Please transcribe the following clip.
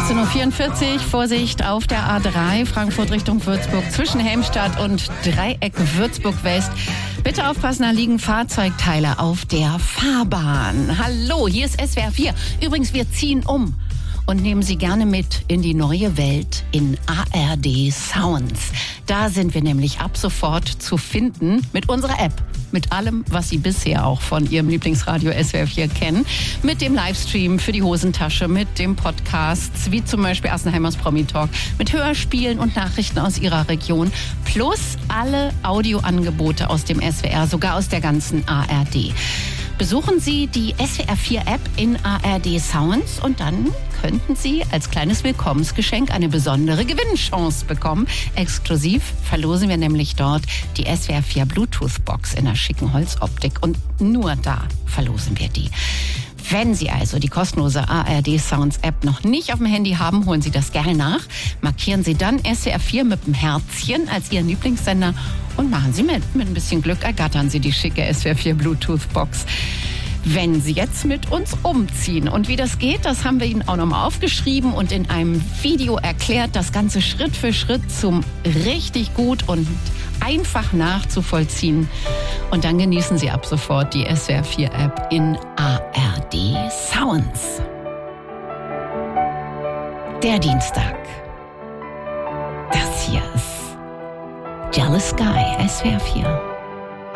18.44 Uhr, Vorsicht auf der A3, Frankfurt Richtung Würzburg, zwischen Helmstadt und Dreieck Würzburg West. Bitte aufpassen, da liegen Fahrzeugteile auf der Fahrbahn. Hallo, hier ist SWR 4. Übrigens, wir ziehen um und nehmen Sie gerne mit in die neue Welt in ARD Sounds. Da sind wir nämlich ab sofort zu finden mit unserer App. Mit allem, was Sie bisher auch von Ihrem Lieblingsradio SWR 4 kennen. Mit dem Livestream für die Hosentasche, mit dem Podcasts, wie zum Beispiel Assenheimers Promi-Talk, mit Hörspielen und Nachrichten aus Ihrer Region, plus alle Audioangebote aus dem SWR, sogar aus der ganzen ARD. Besuchen Sie die SWR 4 App in ARD Sounds und dann könnten Sie als kleines Willkommensgeschenk eine besondere Gewinnchance bekommen. Exklusiv verlosen wir nämlich dort die SWR 4 Bluetooth-Box in einer schicken Holzoptik und nur da verlosen wir die. Wenn Sie also die kostenlose ARD Sounds App noch nicht auf dem Handy haben, holen Sie das gerne nach. Markieren Sie dann SWR 4 mit dem Herzchen als Ihren Lieblingssender und machen Sie mit. Mit ein bisschen Glück ergattern Sie die schicke SWR 4 Bluetooth-Box. Wenn Sie jetzt mit uns umziehen. Und wie das geht, das haben wir Ihnen auch nochmal aufgeschrieben und in einem Video erklärt. Das Ganze Schritt für Schritt zum richtig gut und einfach nachzuvollziehen. Und dann genießen Sie ab sofort die SWR 4 App in ARD Sounds. Der Dienstag. Das hier ist Jealous Guy, SWR 4.